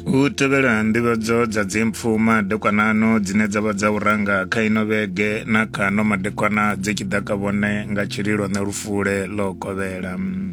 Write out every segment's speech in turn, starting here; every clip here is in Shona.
Utevela ndivhadzo dza dzimpfuma dekwanano dzine dzavha dza uranga kha ino vhege na kha no madekwana dzi tshi ḓa kha vhone nga tshililo na lufule lo kovhela.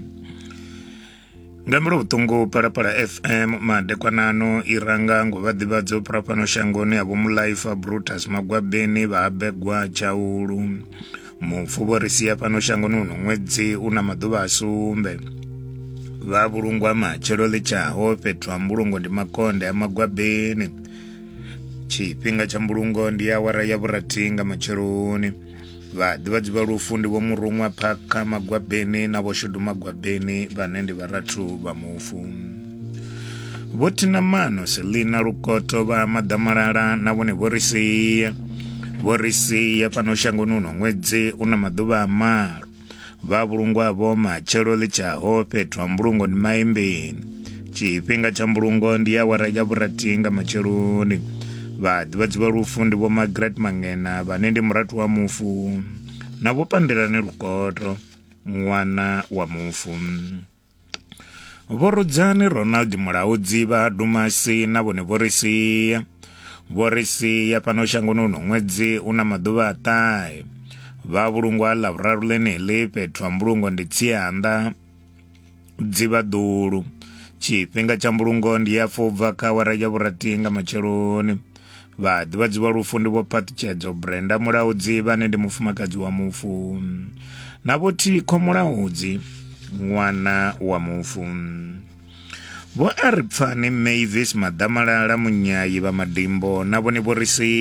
Nga mbulo vhuṱungu Phalaphala FM madekwanano i ranga nguvha ḓivhadzo phurafhano shangoni ya vho Mulaifa Brutus Magwabeni vha Habegwa Tshaulu. Mufu vho ri sia fhano shangoni uno ṅwedzi una maḓuvha a sumbe. Vha vhulungwa matshelo ḽitshaho fhethu ha mbulungo ndi makonde a Magwabeni. Tshifhinga tsha mbulungo ndi awara ya vhurathi nga matsheloni. Vhaḓivhadzi vha lufu ndi vho Murunwa Phaka Magwabeni na vho Shudu Magwabeni vhane ndi vharathu vha mufu. Vho Thinamano Selina Lukoto vha Madamalala na vhone vho ri sia fhano shangoni uno ṅwedzi una maḓuvha a malo. Vha vhulungwa vho matshelo ḽitshaho fhethu ha mbulungo ndi Maimbeni. Tshifhinga tsha mbulungo ndi awara ya vhurathi nga matsheloni. Vhaḓivhadzi vha lufu ndi vho Margaret Mangena vhane ndi murathu wa mufu na vho Pandelani Lukoto ṅwana wa mufu. Vho Rudzani Ronald Mulaudzi vha Dumasi na vhone vho ri sia fhano shangoni uno ṅwedzi una maḓuvha a ṱahe. Vha vhulungwa ḽavhuraru ḽeneḽi fhethu ha mbulungo ndi Tsianda Dzivhaḓulu. Tshifhinga tsha mbulungo ndi ya bva kha awara ya vhurathi nga matsheloni. Vhaḓivhadzi vha lufu ndi vho Phaṱitshedzo Brenda Mulaudzi vhane ndi mufumakadzi wa mufu na vho Thikho Mulaudzi ṅwana wa mufu. Vho Aripfani Mavis Madamalala Munyayi vha Madimbo na vhone vho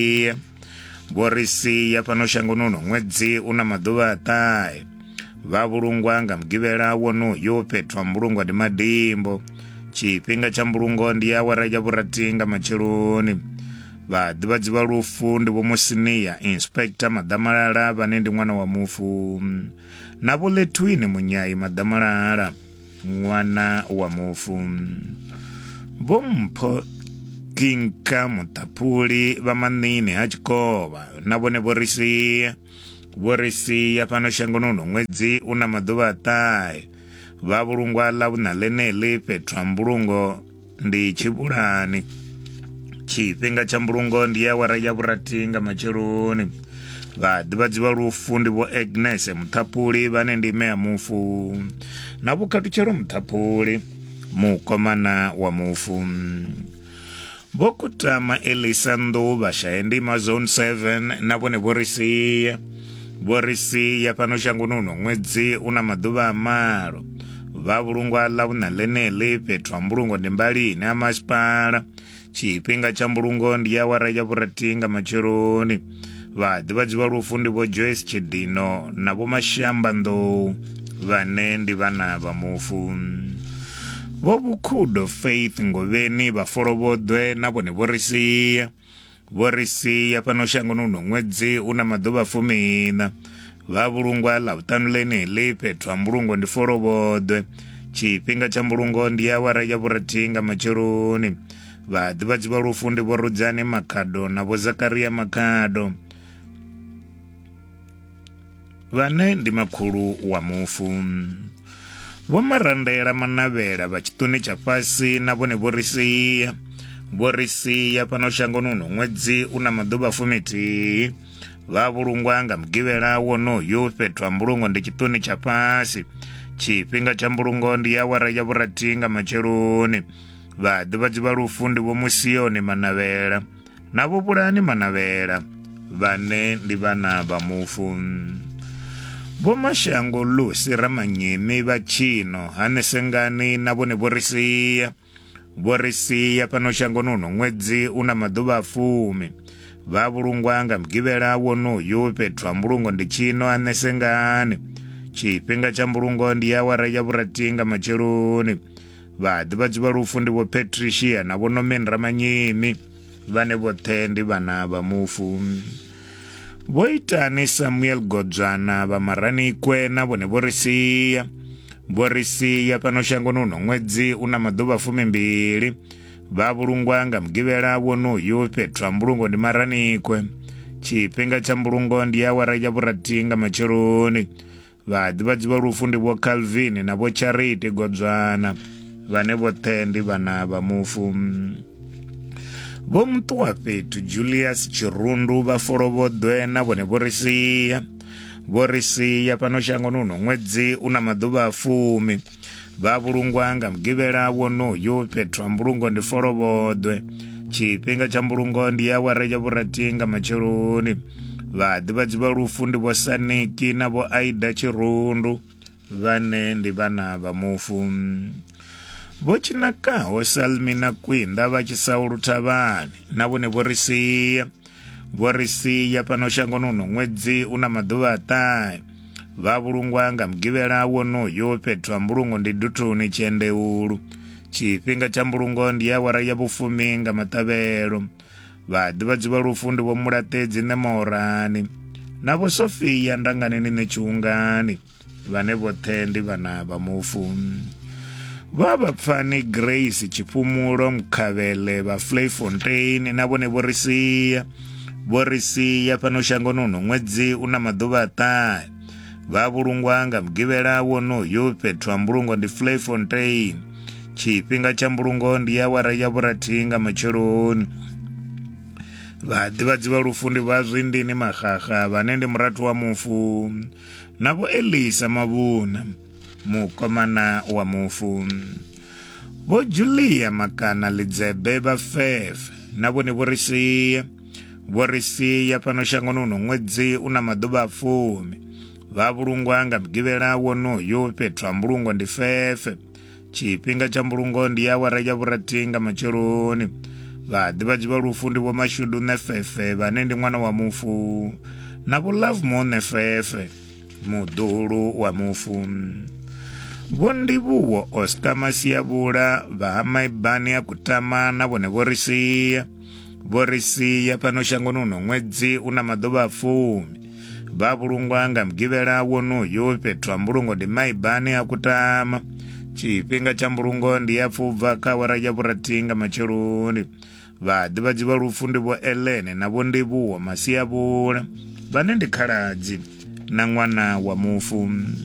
ri sia fhano shangoni uno ṅwedzi una maḓuvha a ṱahe. Vha vhulungwa nga mugivhela wonoyo fhethu ha mbulungo ndi Madimbo. Tshifhinga tsha mbulungo ndi awara ya vhurathi nga matsheloni. Vhaḓivhadzi vha lufu ndi vho Musinia Inspector Madamalala vhane ndi ṅwana wa mufu na vho Letwini Munyayi Madamalala ṅwana wa mufu. Vho Mpho Kinka Mutapuli vha Manini ha Tshikova na vhone vho ri sia fhano shangoni uno ṅwedzi una maḓuvha a ṱahe. Vha vhulungwa ḽavhuna ḽeneḽi fhethu ha mbulungo ndi Tshivhulani. Tshifhinga tsha mbulungo ndi awara ya vhurathi nga matsheloni. Vhaḓivhadzi vha lufu ndi vho Agnes Muthapuli vhane ndi mme ya mufu na vho Khatutshelo Muthapuli mukomana wa mufu. Vho Kutama Elisa Nḓuvha Shaendima Zone 7 na vhone vho ri sia fhano shangoni uno ṅwedzi una maḓuvha a malo. Vha vhulungwa ḽavhuna ḽeneḽi fhethu ha mbulungo ndi Mbalini ha Masipala. Tshifhinga tsha mbulungo ndi awara ya vhurathi nga matsheloni. Vhaḓivhadzi vha lufu ndi vho Joyce Tshidino na vho Mashamba Nḓou vhane ndi vhana vha mufu. Vho Vukhudo Faith Ngoveni vha Folovhoḓwe na vhone vho ri sia fhano shangoni uno ṅwedzi una maḓuvha a 14. Vha vhulungwa ḽavhuṱanu ḽeneḽi fhethu ha mbulungo ndi Folovhoḓwe. Tshifhinga tsha mbulungo ndi awara ya vhurathi nga matsheloni. Vhaḓivhadzi vha lufu ndi vho Rudzani Makhado na vho Zakaria Makhado vhane ndi makhulu wa mufu. Vho Marandela Manavhela vha Tshiṱuni tsha Fhasi na vhone vho ri sia fhano shangoni uno ṅwedzi una maḓuvha a 11. Vha vhulungwa nga mugivhela wonoyo fhethu ha mbulungo ndi Tshiṱuni tsha Fhasi. Tshifhinga tsha mbulungo ndi awara ya vhurathi nga matsheloni. Vhaḓivhadzi vha lufu ndi vho Musioni Manavhela na vho Bulani Manavhela vhane ndi vhana vha mufu. Vho Mashango Lusi Ramanyemi vha Tshino Hanesengani na vhone vho ri sia fhano shangoni uno ṅwedzi una maḓuvha a 10. Vha vhulungwa nga mugivhela wonoyo fhethu ha mbulungo ndi Tshino Hanesengani. Tshifhinga tsha mbulungo ndi awara ya vhurathi nga matsheloni. Vhaḓivhadzi vha lufu ndi vho Patricia na vho Nomen Ramanyemi vhane vhoṱhe ndi vhana vha mufu. Vho Itani Samuel Godzwana vha Maranikwe na vhone vho ri sia fhano shangoni uno ṅwedzi una maḓuvha a 12. Vha vhulungwa nga mugivhela wonoyo fhethu ha mbulungo ndi Maranikwe. Tshifhinga tsha mbulungo ndi awara ya vhurathi nga matsheloni. Vhaḓivhadzi vha lufu ndi vho Calvin na vho Charity Godzwana vhane vhoṱhe ndi vhana vha mufu. Vho Mutwa fhethu Julius Chirundu vha Folovodwe na vhone vho ri sia pano shangoni uno ṅwedzi una maḓuvha a 10 vha vhulungwa nga mugivhela wonoyo fhethu ha mbulungo ndi Folovodwe. Tshifhinga tsha mbulungo ndi awara ya vhurathi nga matsheloni. Vhaḓivhadzi vha lufu ndi vho Saniki na vho Aida Chirundu vhane ndi vhana vha mufu. Vho Chinakaho Salmina Kwinda vha Tshisaulu Thavhani na vhone vho ri sia pano shangoni uno ṅwedzi una maḓuvha a 9 vha vhulungwa nga mugivhela wonoyo fhethu ha mbulungo ndi Duthuni Tshiendeulu. Tshifhinga tsha mbulungo ndi awara ya vhufumi nga maṱavhelo. Vhaḓivhadzi vha lufu ndi vho Mulaṱedzi Ṋemahorani na vho Sofia Ndanganini Ṋetshungani vhane vhoṱhe ndi vhana vha mufu. Vha Vhapfani Grace Tshipumulo Mkhavhele vha Vliefontein na vhone vho ri sia pano shangoni uno ṅwedzi una maḓuvha a 9 vha vhulungwa nga mugivhela wonoyo fhethu ha mbulungo ndi Vliefontein. Tshifhinga tsha mbulungo ndi awara ya vhurathi nga matsheloni. Vhaḓivhadzi vha lufu ndi vha Zwindini Makgakga vhane ndi murathu wa mufu na vho Elisa Mavhuna mukomana wa mufu. Vho Julia Makana Lidzebe vha Fefe na vhone vho ri sia pano shangoni uno ṅwedzi una maḓuvha a 10 vha vhulungwa nga mugivhela wonoyo fhethu ha mbulungo ndi Fefe. Tshifhinga tsha mbulungo ndi awara ya vhurathi nga matsheloni. Vhaḓivhadzi vha lufu ndi vho Mashudu Nefefe vhane ndi ṅwana wa mufu na vho Lovemore Nefefe muḓuhulu wa mufu. Vho Ndivhuwo Oscar Masiavhula vha ha Maibani ya Kutama na vhone vho ri sia pano shangoni uno ṅwedzi una maḓuvha a 10 vha vhulungwa nga mugivhela wonoyo fhethu ha mbulungo ndi Maibani ya Kutama. Tshifhinga tsha mbulungo ndi ya pfubva kha awara ya vhurathi nga matsheloni. Vhaḓivhadzi vha lufu ndi vho Elene na vho Ndivhuwo Masiavhula vhane ndi khaladzi na ṅwana wa mufu.